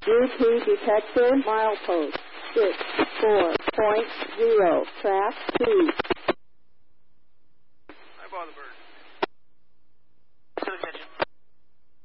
UP detected, milepost 64.0, track 2. Hi, Father Bird.